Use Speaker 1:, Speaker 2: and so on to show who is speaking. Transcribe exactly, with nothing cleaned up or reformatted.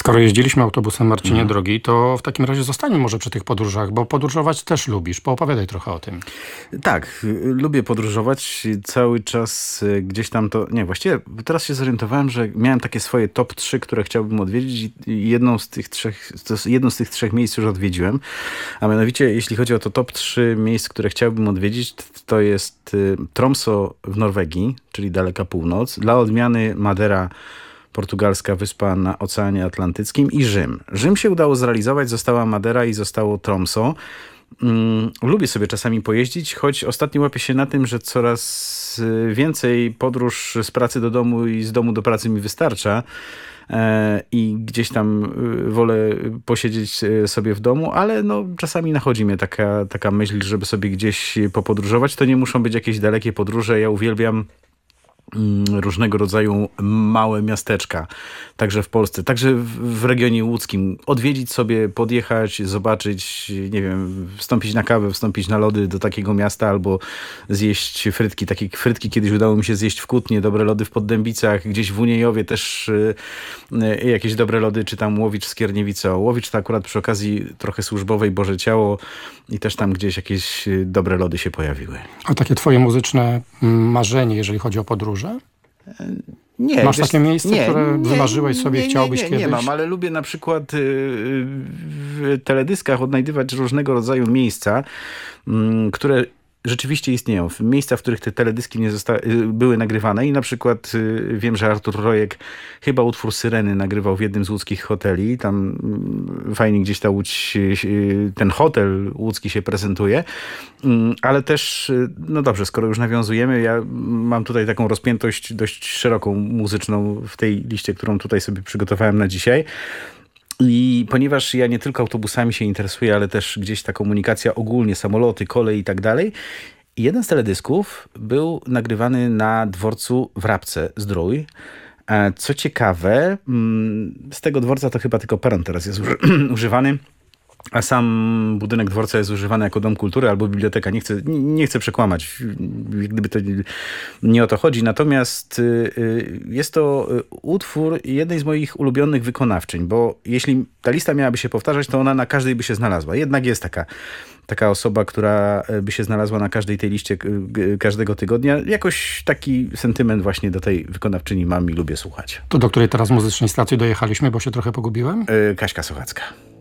Speaker 1: Skoro jeździliśmy autobusem Marcinie
Speaker 2: Mhm.
Speaker 1: Drogi, to w takim razie zostańmy może przy tych podróżach, bo podróżować też lubisz. Poopowiadaj trochę o tym.
Speaker 2: Tak, y, lubię podróżować. Cały czas y, gdzieś tam to... Nie, właściwie teraz się zorientowałem, że miałem takie swoje top trzy, które chciałbym odwiedzić i i jedną z tych trzech, to jest jedno z tych trzech miejsc już odwiedziłem. A mianowicie, jeśli chodzi o to top trzy miejsc, które chciałbym odwiedzić, t- to jest y, Tromsø w Norwegii, czyli daleka północ. Dla odmiany Madera, portugalska wyspa na Oceanie Atlantyckim, i Rzym. Rzym się udało zrealizować, została Madera i zostało Tromsø. Mm, lubię sobie czasami pojeździć, choć ostatnio łapię się na tym, że coraz y, więcej podróż z pracy do domu i z domu do pracy mi wystarcza. E, I gdzieś tam y, wolę posiedzieć y, sobie w domu, ale no, czasami nachodzi mnie taka, taka myśl, żeby sobie gdzieś popodróżować. To nie muszą być jakieś dalekie podróże. Ja uwielbiam mm, różnego rodzaju małe miasteczka, także w Polsce, także w, w regionie łódzkim. Odwiedzić sobie, podjechać, zobaczyć, nie wiem, wstąpić na kawę, wstąpić na lody do takiego miasta albo zjeść frytki. Takie frytki kiedyś udało mi się zjeść w Kutnie, dobre lody w Poddębicach, gdzieś w Uniejowie też y, y, jakieś dobre lody, czy tam Łowicz, Skierniewice. O, Łowicz to akurat przy okazji trochę służbowej, Boże Ciało, i też tam gdzieś jakieś y, dobre lody się pojawiły.
Speaker 1: A takie twoje muzyczne mm, marzenie, jeżeli chodzi o podróże?
Speaker 2: Nie,
Speaker 1: Masz
Speaker 2: wiesz,
Speaker 1: takie miejsce, które wymarzyłeś sobie i
Speaker 2: nie,
Speaker 1: chciałbyś
Speaker 2: nie, nie,
Speaker 1: kiedyś?
Speaker 2: Nie mam, ale lubię na przykład y, y, w teledyskach odnajdywać różnego rodzaju miejsca, mm, które rzeczywiście istnieją. Miejsca, w których te teledyski nie zosta- y, były nagrywane, i na przykład y, wiem, że Artur Rojek chyba utwór Syreny nagrywał w jednym z łódzkich hoteli. Tam y, fajnie gdzieś ta Łódź, y, ten hotel łódzki się prezentuje. Mm, ale też, y, no dobrze, skoro już nawiązujemy, ja mam tutaj taką rozpiętość dość szeroką muzyczną w tej liście, którą tutaj sobie przygotowałem na dzisiaj. I ponieważ ja nie tylko autobusami się interesuję, ale też gdzieś ta komunikacja ogólnie, samoloty, kolej i tak dalej. I jeden z teledysków był nagrywany na dworcu w Rabce-Zdrój. E, Co ciekawe, mm, z tego dworca to chyba tylko peron teraz jest uży- używany. A sam budynek dworca jest używany jako dom kultury albo biblioteka. Nie chcę, nie chcę przekłamać, gdyby to nie o to chodzi. Natomiast y, y, jest to utwór jednej z moich ulubionych wykonawczyń, bo jeśli ta lista miałaby się powtarzać, to ona na każdej by się znalazła. Jednak jest taka, taka osoba, która by się znalazła na każdej tej liście y, każdego tygodnia. Jakoś taki sentyment właśnie do tej wykonawczyni mam i lubię słuchać.
Speaker 1: To do której teraz muzycznej stacji dojechaliśmy, bo się trochę pogubiłem?
Speaker 2: Y, Kaśka Sochacka.